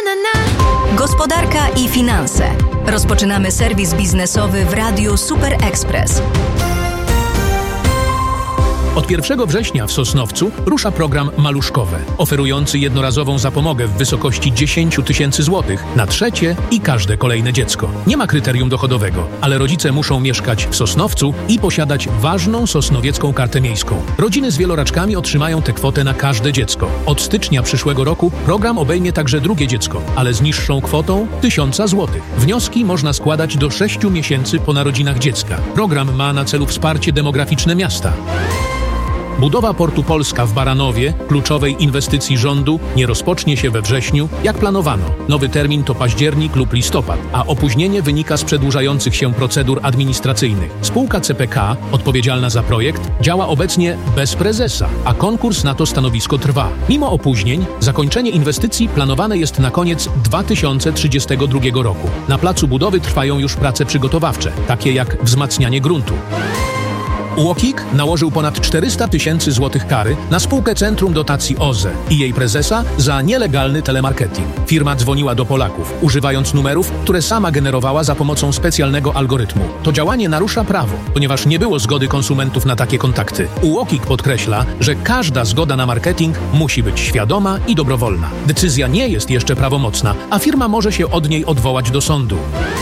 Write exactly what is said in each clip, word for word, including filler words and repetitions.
Gospodarka i finanse. Rozpoczynamy serwis biznesowy w Radiu Super Express. Od pierwszego września w Sosnowcu rusza program Maluszkowe, oferujący jednorazową zapomogę w wysokości dziesięć tysięcy złotych na trzecie i każde kolejne dziecko. Nie ma kryterium dochodowego, ale rodzice muszą mieszkać w Sosnowcu i posiadać ważną sosnowiecką kartę miejską. Rodziny z wieloraczkami otrzymają tę kwotę na każde dziecko. Od stycznia przyszłego roku program obejmie także drugie dziecko, ale z niższą kwotą tysiąc złotych. Wnioski można składać do sześciu miesięcy po narodzinach dziecka. Program ma na celu wsparcie demograficzne miasta. Budowa Portu Polska w Baranowie, kluczowej inwestycji rządu, nie rozpocznie się we wrześniu, jak planowano. Nowy termin to październik lub listopad, a opóźnienie wynika z przedłużających się procedur administracyjnych. Spółka C P K, odpowiedzialna za projekt, działa obecnie bez prezesa, a konkurs na to stanowisko trwa. Mimo opóźnień, zakończenie inwestycji planowane jest na koniec dwa tysiące trzydziestego drugiego roku. Na placu budowy trwają już prace przygotowawcze, takie jak wzmacnianie gruntu. U O K I K nałożył ponad czterysta tysięcy złotych kary na spółkę Centrum Dotacji O Z E i jej prezesa za nielegalny telemarketing. Firma dzwoniła do Polaków, używając numerów, które sama generowała za pomocą specjalnego algorytmu. To działanie narusza prawo, ponieważ nie było zgody konsumentów na takie kontakty. U O K I K podkreśla, że każda zgoda na marketing musi być świadoma i dobrowolna. Decyzja nie jest jeszcze prawomocna, a firma może się od niej odwołać do sądu.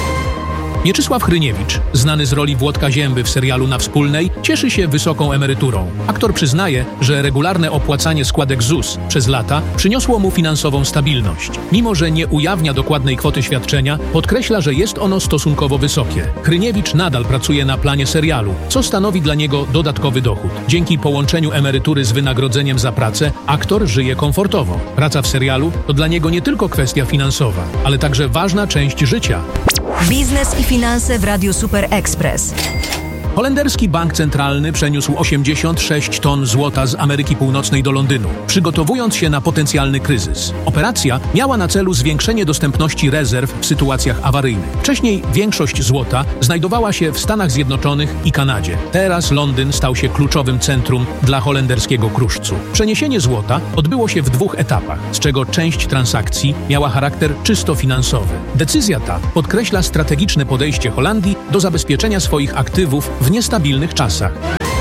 Mieczysław Hryniewicz, znany z roli Włodka Zięby w serialu Na Wspólnej, cieszy się wysoką emeryturą. Aktor przyznaje, że regularne opłacanie składek Z U S przez lata przyniosło mu finansową stabilność. Mimo że nie ujawnia dokładnej kwoty świadczenia, podkreśla, że jest ono stosunkowo wysokie. Hryniewicz nadal pracuje na planie serialu, co stanowi dla niego dodatkowy dochód. Dzięki połączeniu emerytury z wynagrodzeniem za pracę, aktor żyje komfortowo. Praca w serialu to dla niego nie tylko kwestia finansowa, ale także ważna część życia. Biznes i finanse w Radiu Super Express. Holenderski Bank Centralny przeniósł osiemdziesiąt sześć ton złota z Ameryki Północnej do Londynu, przygotowując się na potencjalny kryzys. Operacja miała na celu zwiększenie dostępności rezerw w sytuacjach awaryjnych. Wcześniej większość złota znajdowała się w Stanach Zjednoczonych i Kanadzie. Teraz Londyn stał się kluczowym centrum dla holenderskiego kruszcu. Przeniesienie złota odbyło się w dwóch etapach, z czego część transakcji miała charakter czysto finansowy. Decyzja ta podkreśla strategiczne podejście Holandii do zabezpieczenia swoich aktywów w niestabilnych czasach.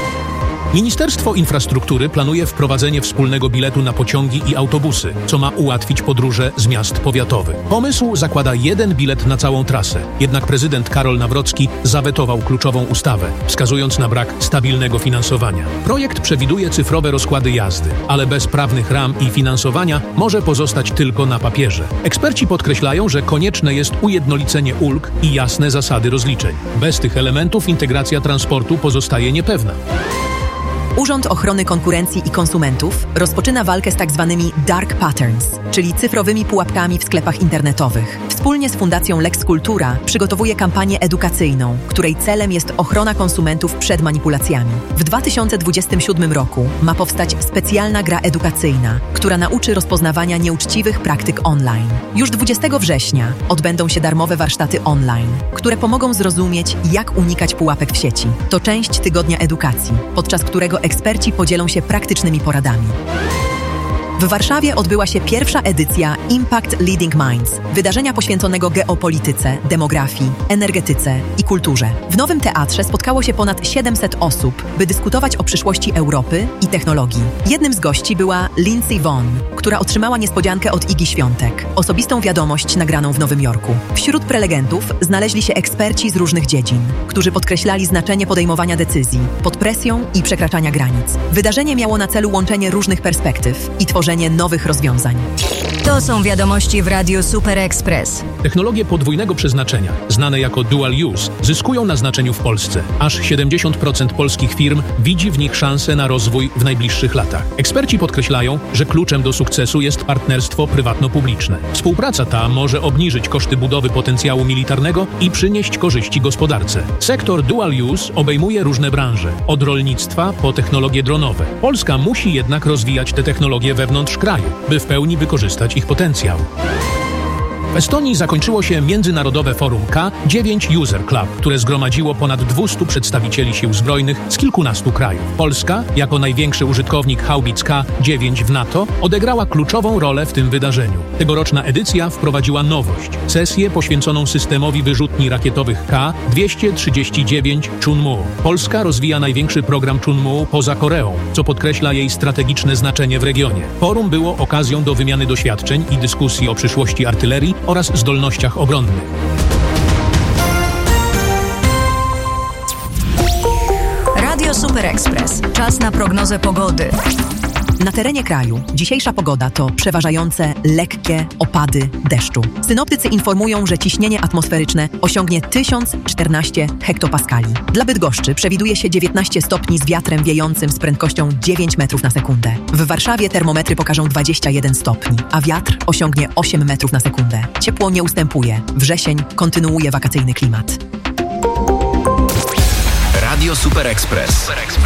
Ministerstwo Infrastruktury planuje wprowadzenie wspólnego biletu na pociągi i autobusy, co ma ułatwić podróże z miast powiatowych. Pomysł zakłada jeden bilet na całą trasę, jednak prezydent Karol Nawrocki zawetował kluczową ustawę, wskazując na brak stabilnego finansowania. Projekt przewiduje cyfrowe rozkłady jazdy, ale bez prawnych ram i finansowania może pozostać tylko na papierze. Eksperci podkreślają, że konieczne jest ujednolicenie ulg i jasne zasady rozliczeń. Bez tych elementów integracja transportu pozostaje niepewna. Urząd Ochrony Konkurencji i Konsumentów rozpoczyna walkę z tak zwanymi dark patterns, czyli cyfrowymi pułapkami w sklepach internetowych. Wspólnie z Fundacją Lex Kultura przygotowuje kampanię edukacyjną, której celem jest ochrona konsumentów przed manipulacjami. W dwa tysiące dwudziestym siódmym roku ma powstać specjalna gra edukacyjna, która nauczy rozpoznawania nieuczciwych praktyk online. Już dwudziestego września odbędą się darmowe warsztaty online, które pomogą zrozumieć, jak unikać pułapek w sieci. To część tygodnia edukacji, podczas którego eksperci podzielą się praktycznymi poradami. W Warszawie odbyła się pierwsza edycja Impact Leading Minds, wydarzenia poświęconego geopolityce, demografii, energetyce i kulturze. W Nowym Teatrze spotkało się ponad siedemset osób, by dyskutować o przyszłości Europy i technologii. Jednym z gości była Lindsey Vonn, która otrzymała niespodziankę od Igi Świątek, osobistą wiadomość nagraną w Nowym Jorku. Wśród prelegentów znaleźli się eksperci z różnych dziedzin, którzy podkreślali znaczenie podejmowania decyzji pod presją i przekraczania granic. Wydarzenie miało na celu łączenie różnych perspektyw i tworzenie nowych rozwiązań. To są wiadomości w Radiu Super Express. Technologie podwójnego przeznaczenia, znane jako dual use, zyskują na znaczeniu w Polsce. Aż siedemdziesiąt procent polskich firm widzi w nich szansę na rozwój w najbliższych latach. Eksperci podkreślają, że kluczem do sukcesu jest partnerstwo prywatno-publiczne. Współpraca ta może obniżyć koszty budowy potencjału militarnego i przynieść korzyści gospodarce. Sektor dual use obejmuje różne branże, od rolnictwa po technologie dronowe. Polska musi jednak rozwijać te technologie wewnątrz kraju, by w pełni wykorzystać ich potencjał. W Estonii zakończyło się Międzynarodowe Forum K dziewięć User Club, które zgromadziło ponad dwieście przedstawicieli sił zbrojnych z kilkunastu krajów. Polska, jako największy użytkownik haubic K dziewięć w NATO, odegrała kluczową rolę w tym wydarzeniu. Tegoroczna edycja wprowadziła nowość. Sesję poświęconą systemowi wyrzutni rakietowych K dwieście trzydzieści dziewięć Chunmoo. Polska rozwija największy program Chunmoo poza Koreą, co podkreśla jej strategiczne znaczenie w regionie. Forum było okazją do wymiany doświadczeń i dyskusji o przyszłości artylerii oraz zdolnościach obronnych. Radio Super Express. Czas na prognozę pogody. Na terenie kraju dzisiejsza pogoda to przeważające lekkie opady deszczu. Synoptycy informują, że ciśnienie atmosferyczne osiągnie tysiąc czternaście hektopaskali. Dla Bydgoszczy przewiduje się dziewiętnaście stopni z wiatrem wiejącym z prędkością dziewięć metrów na sekundę. W Warszawie termometry pokażą dwadzieścia jeden stopni, a wiatr osiągnie osiem metrów na sekundę. Ciepło nie ustępuje. Wrzesień kontynuuje wakacyjny klimat. Radio Super Express.